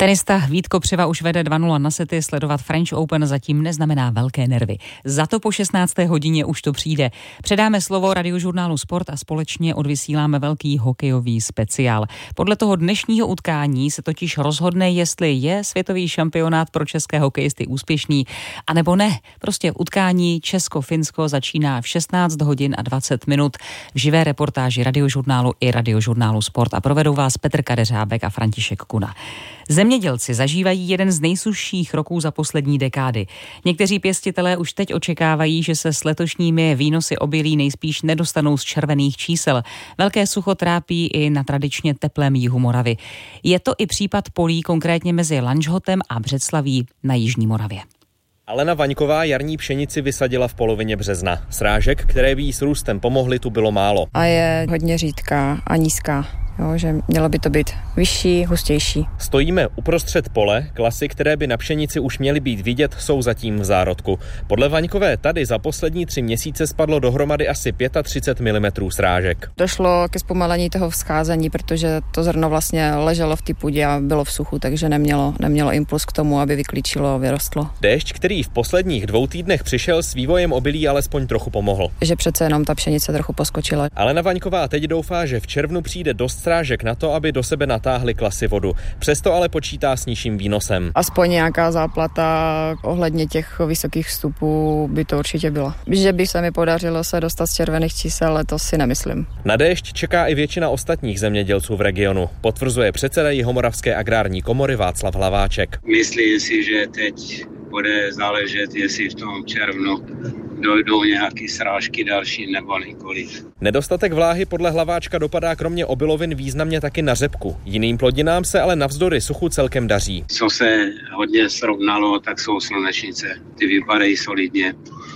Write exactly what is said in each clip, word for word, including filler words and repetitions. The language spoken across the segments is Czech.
Tenista Vít Kopřiva už vede dva nula na sety, sledovat French Open zatím neznamená velké nervy. Za to po šestnácté hodině už to přijde. Předáme slovo Radiožurnálu Sport a společně odvysíláme velký hokejový speciál. Podle toho dnešního utkání se totiž rozhodne, jestli je světový šampionát pro české hokejisty úspěšný, anebo ne. Prostě utkání Česko-Finsko začíná v šestnáct hodin a dvacet minut v živé reportáži Radiožurnálu i Radiožurnálu Sport a provedou vás Petr Kadeřábek a František Kuna. Zemědělci zažívají jeden z nejsušších roků za poslední dekády. Někteří pěstitelé už teď očekávají, že se s letošními výnosy obilí nejspíš nedostanou z červených čísel. Velké sucho trápí i na tradičně teplém jihu Moravy. Je to i případ polí konkrétně mezi Lanžhotem a Břeclaví na jižní Moravě. Alena Vaňková jarní pšenici vysadila v polovině března. Srážek, které by jí s růstem pomohly, tu bylo málo. A je hodně řídká a nízká. Jo, že mělo by to být vyšší, hustější. Stojíme uprostřed pole, klasy, které by na pšenici už měly být vidět, jsou zatím v zárodku. Podle Vaňkové tady za poslední tři měsíce spadlo dohromady asi třicet pět milimetrů srážek. Došlo ke zpomalení toho vzcházení, protože to zrno vlastně leželo v té půdě a bylo v suchu, takže nemělo, nemělo impuls k tomu, aby vyklíčilo a vyrostlo. Déšť, který v posledních dvou týdnech přišel, s vývojem obilí alespoň trochu pomohl. Že přece jenom ta pšenice trochu poskočila. Alena Vaňková teď doufá, že v červnu přijde dost srážek na to, aby do sebe natáhly klasy vodu. Přesto ale počítá s nižším výnosem. Aspoň nějaká záplata ohledně těch vysokých vstupů by to určitě byla. Že by se mi podařilo se dostat z červených čísel, to si nemyslím. Na déšť čeká i většina ostatních zemědělců v regionu, potvrzuje předseda Jihomoravské agrární komory Václav Hlaváček. Myslím si, že teď bude záležet, jestli v tom červnu dojdou nějaké srážky další nebo nikoliv. Nedostatek vláhy podle Hlaváčka dopadá kromě obilovin významně taky na řepku. Jiným plodinám se ale navzdory suchu celkem daří. Co se hodně srovnalo, tak jsou slunečnice. Ty vypadají solidně.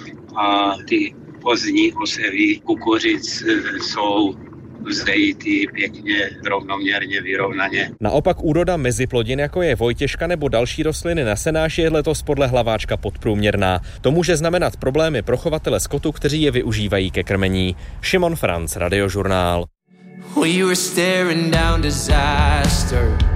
A ty pozdní osevy kukuřic jsou vzdejitý pěkně, rovnoměrně, vyrovnaně. Naopak úroda meziplodin, jako je vojtěžka nebo další rostliny na senáši, je letos podle Hlaváčka podprůměrná. To může znamenat problémy pro chovatele skotu, kteří je využívají ke krmení. Šimon Franc, Radiožurnál. We were staring down disaster.